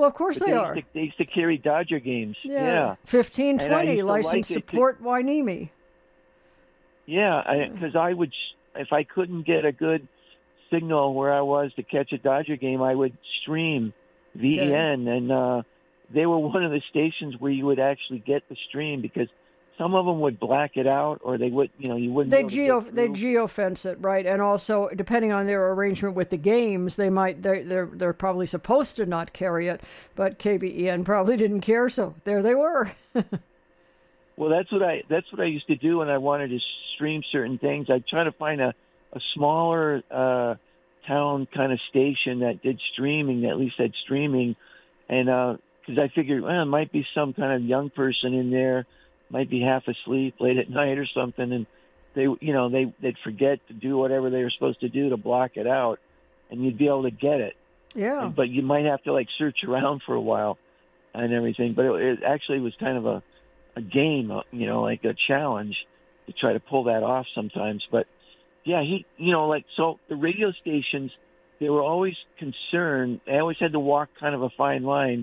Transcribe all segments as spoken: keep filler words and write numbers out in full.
of course But they, they are. Used to, they used to carry Dodger games. Yeah, Yeah. fifteen And I twenty used to license like it to Port Hueneme. Yeah, because I, I would, if I couldn't get a good signal where I was to catch a Dodger game, I would stream V E N, okay. and uh, they were one of the stations where you would actually get the stream because some of them would black it out, or they would, you know, you wouldn't. They be geo able to they geofence it, right? And also, depending on their arrangement with the games, they might they they're they're probably supposed to not carry it, but K V E N probably didn't care, so there they were. Well, that's what I that's what I used to do when I wanted to stream certain things. I'd try to find a a smaller uh, town kind of station that did streaming, that at least had streaming, and because uh, I figured, well, it might be some kind of young person in there, might be half asleep late at night or something, and they, you know, they they'd forget to do whatever they were supposed to do to block it out, and you'd be able to get it. Yeah. And, but you might have to like search around for a while and everything. But it, it actually was kind of a a game, you know, like a challenge to try to pull that off sometimes. But yeah, he, you know, like, so the radio stations, they were always concerned. They always had to walk kind of a fine line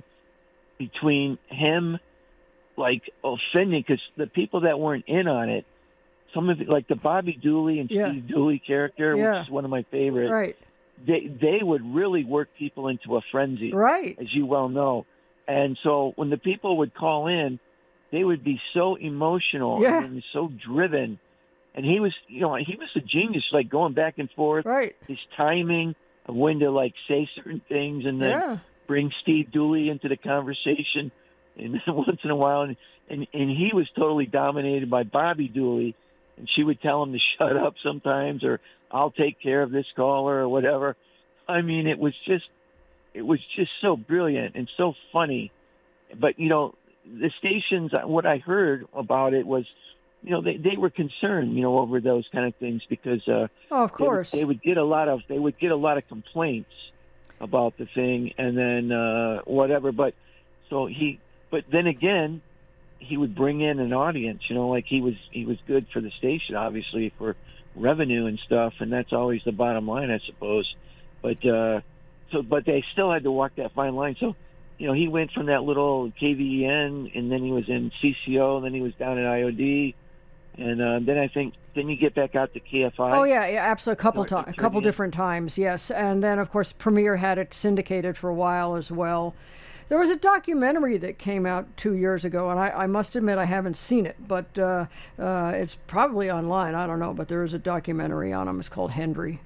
between him, like, offending, because the people that weren't in on it, some of it, like the Bobby Dooley and yeah. Steve Dooley character, yeah. which is one of my favorites, right. they, they would really work people into a frenzy, right. as you well know. And so when the people would call in, they would be so emotional yeah. and so driven. And he was, you know, he was a genius, like going back and forth. Right. His timing of when to, like, say certain things and then yeah. bring Steve Dooley into the conversation and once in a while. And, and, and he was totally dominated by Bobby Dooley. And she would tell him to shut up sometimes, or I'll take care of this caller or whatever. I mean, it was just, it was just so brilliant and so funny. But, you know, the stations, what I heard about it was, you know, they, they were concerned, you know, over those kind of things because uh, oh, of course they would, they would get a lot of they would get a lot of complaints about the thing, and then uh, whatever. But so he, but then again, he would bring in an audience, you know, like he was he was good for the station, obviously for revenue and stuff, and that's always the bottom line, I suppose. But uh, so, but they still had to walk that fine line. So, you know, he went from that little K V E N, and then he was in C C O, and then he was down at I O D. And uh, then I think, then you get back out to K F I. Oh, yeah, yeah, absolutely. A couple, to- a couple different times, yes. And then, of course, Premiere had it syndicated for a while as well. There was a documentary that came out two years ago, and I, I must admit I haven't seen it, but uh, uh, it's probably online. I don't know, but there is a documentary on him. It's called Hendry.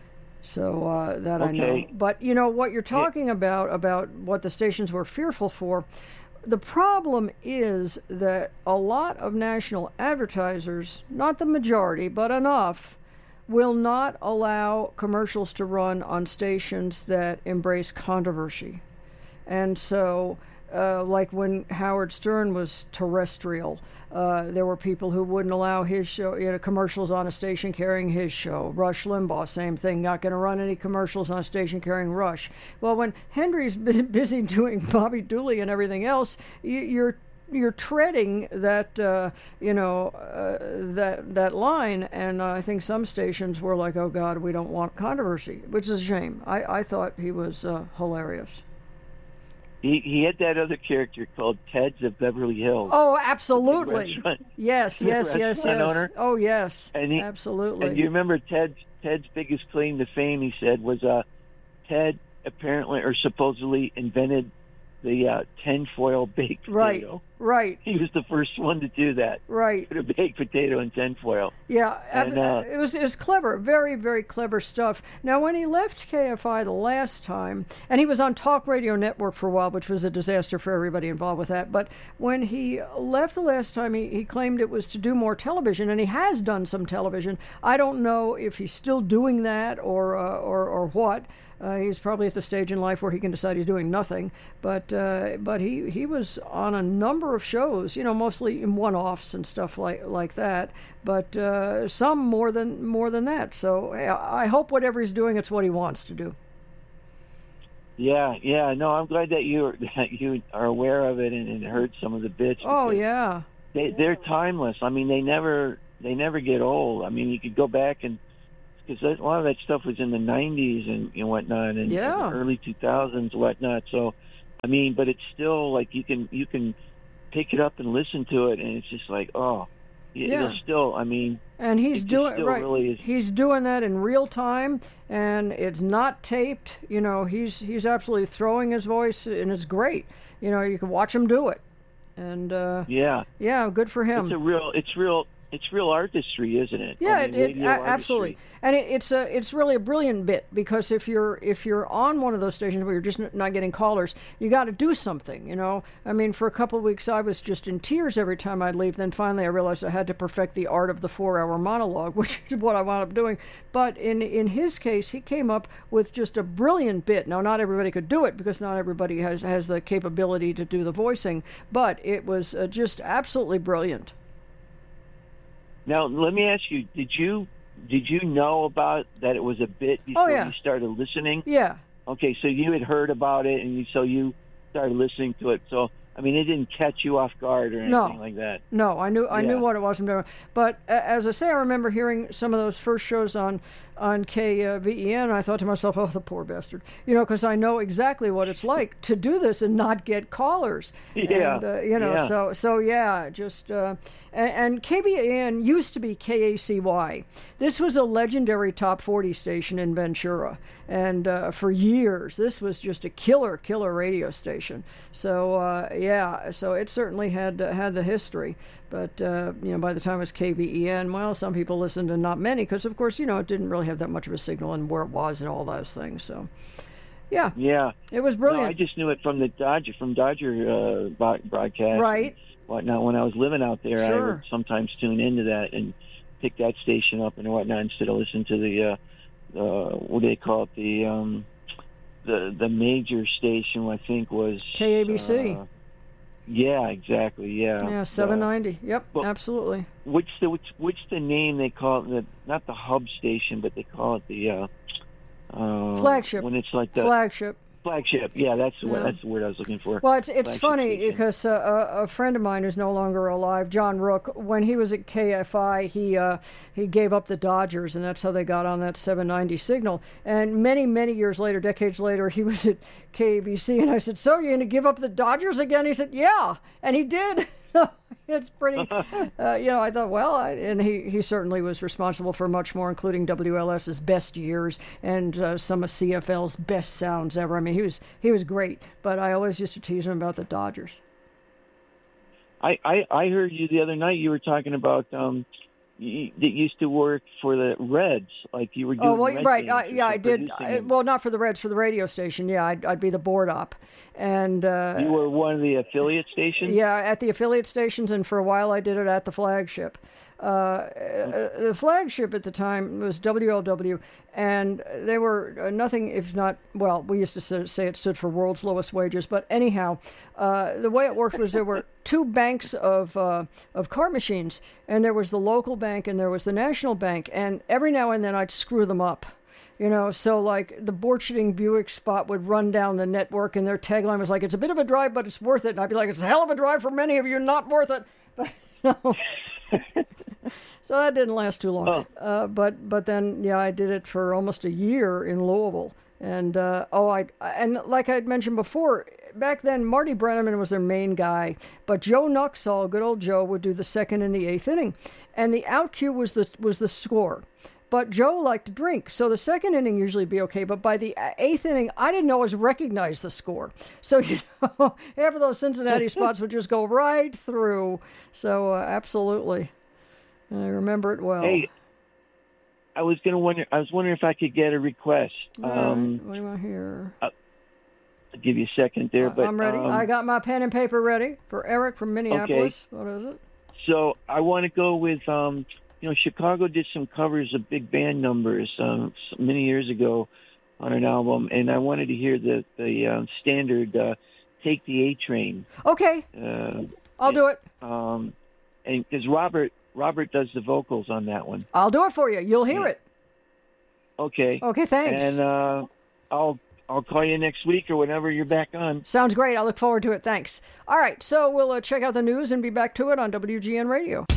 So uh, that okay. I know. But, you know, what you're talking yeah. about, about what the stations were fearful for, the problem is that a lot of national advertisers, not the majority, but enough, will not allow commercials to run on stations that embrace controversy. And so, uh, like when Howard Stern was terrestrial, uh, there were people who wouldn't allow his show, you know, commercials on a station carrying his show. Rush Limbaugh, same thing, not going to run any commercials on a station carrying Rush. Well, when Hendry's busy doing Bobby Dooley and everything else, you, you're you're treading that uh, you know uh, that that line, and uh, I think some stations were like, "Oh God, we don't want controversy," which is a shame. I, I thought he was uh, hilarious. He he had that other character called Ted's of Beverly Hills. Oh, absolutely. Yes, yes, yes, yes. Owner. Oh, yes. And he, absolutely. And you remember Ted's Ted's biggest claim to fame? He said was uh, Ted apparently or supposedly invented the uh, tinfoil baked potato. Right. Right. He was the first one to do that. Right. Put a baked potato in tinfoil. Yeah, and, uh, it was it was clever, very very clever stuff. Now, when he left K F I the last time, and he was on Talk Radio Network for a while, which was a disaster for everybody involved with that. But when he left the last time, he, he claimed it was to do more television, and he has done some television. I don't know if he's still doing that or uh, or or what. Uh, he's probably at the stage in life where he can decide he's doing nothing. But uh, but he, he was on a number of shows, you know, mostly in one-offs and stuff like like that. But uh, some more than more than that. So I hope whatever he's doing, it's what he wants to do. Yeah, yeah. No, I'm glad that you that you are aware of it and, and heard some of the bits. Oh yeah. They they're timeless. I mean, they never they never get old. I mean, you could go back and. Because a lot of that stuff was in the nineties and, and whatnot, and yeah. the early two thousands and whatnot. So I mean, but it's still like you can you can pick it up and listen to it, and it's just like, oh, it- Yeah. it'll still. I mean, And he's it just doing still right. really is. He's doing that in real time, and it's not taped. You know, he's he's absolutely throwing his voice, and it's great. You know, you can watch him do it, and uh, Yeah, yeah, good for him. it's a real. It's real. It's real artistry, isn't it? Yeah, I mean, it, it, radio a- artistry. absolutely, and it, it's a it's really a brilliant bit, because if you're if you're on one of those stations where you're just n- not getting callers, you got to do something. You know, I mean, for a couple of weeks I was just in tears every time I'd leave. Then finally I realized I had to perfect the art of the four-hour monologue, which is what I wound up doing. But in in his case, he came up with just a brilliant bit. Now, not everybody could do it, because not everybody has has the capability to do the voicing, but it was uh, just absolutely brilliant. Now, let me ask you: Did you did you know about that it was a bit before Oh, yeah. you started listening? Yeah. Okay, so you had heard about it, and you, so you started listening to it. So, I mean, it didn't catch you off guard or anything No. like that. No, I knew I Yeah. knew what it was from there. But uh, as I say, I remember hearing some of those first shows on on K V E N. And I thought to myself, "Oh, the poor bastard," you know, because I know exactly what it's like to do this and not get callers. Yeah, And, uh, you know, yeah. so so yeah, just uh, and, and K V E N used to be K A C Y. This was a legendary top forty station in Ventura, and uh, for years, this was just a killer, killer radio station. So uh, yeah, so it certainly had uh, had the history. But uh, you know, by the time it was K V E N, well, some people listened and not many, because of course, you know, it didn't really have that much of a signal and where it was and all those things. So yeah, Yeah. it was No, brilliant. I just knew it from the Dodger from Dodger uh, bo- broadcast. Right. And whatnot. When I was living out there, I Sure. would sometimes tune into that and pick that station up and whatnot instead of listening to the uh, uh, what do they call it, the um, the the major station. I think was K A B C. Uh, yeah, exactly. Yeah. Yeah, seven ninety. Yep, well, absolutely. What's the what's, what's the name they call it? The, not the hub station, but they call it the uh, uh, Flagship. When it's like the Flagship. flagship. Yeah, that's the Yeah. word, that's the word I was looking for. Well, it's it's Flagship funny station. because uh, a, a friend of mine who's no longer alive, John Rook, when he was at K F I, he uh, he gave up the Dodgers, and that's how they got on that seven ninety signal. And many many years later, decades later, he was at K A B C, and I said, "So you're going to give up the Dodgers again?" He said, "Yeah," and he did. It's pretty, uh, you know, I thought, well, I, and he, he certainly was responsible for much more, including W L S's best years and uh, some of C F L's best sounds ever. I mean, he was he was great, but I always used to tease him about the Dodgers. I, I, I heard you the other night. You were talking about um, you, that used to work for the Reds, like you were doing. Oh, well, Red right. games I, or yeah, I some did. producing I, them. well, not for the Reds, for the radio station. Yeah, I'd, I'd be the board op. And uh, You were one of the affiliate stations. yeah, at the affiliate stations, and for a while I did it at the flagship. Uh, uh, the flagship at the time was W L W, and they were uh, nothing if not, well, we used to say say it stood for World's Lowest Wages, but anyhow, uh, the way it worked was there were two banks of uh, of card machines, and there was the local bank and there was the national bank, and every now and then I'd screw them up. You know, so like the Borcherding Buick spot would run down the network, and their tagline was like, "It's a bit of a drive, but it's worth it." And I'd be like, "It's a hell of a drive for many of you, not worth it." But no. So that didn't last too long. Oh. Uh, but but then yeah, I did it for almost a year in Louisville, and uh, oh, I and like I'd mentioned before, back then Marty Brenneman was their main guy, but Joe Nuxall, good old Joe, would do the second and the eighth inning, and the out cue was the was the score. But Joe liked to drink, so the second inning usually be okay. But by the eighth inning, I didn't always recognize the score. So, you know, half of those Cincinnati spots would just go right through. So, uh, absolutely, I remember it well. Hey, I was gonna wonder. I was wondering if I could get a request. All Um, right, what do you want here? I'll give you a second there, but I'm ready. um, I got my pen and paper ready for Eric from Minneapolis. What is it? So I want to go with, um, you know, Chicago did some covers of big band numbers um, s- many years ago on an album, and I wanted to hear the the uh, standard uh, "Take the A Train." Okay, Uh, I'll do it. um, and because Robert Robert does the vocals on that one. I'll do it for you. You'll hear Yeah. it. Okay. Okay, thanks. And uh, I'll I'll call you next week or whenever you're back on. Sounds great. I look forward to it. Thanks. All right, so we'll uh, check out the news and be back to it on W G N Radio.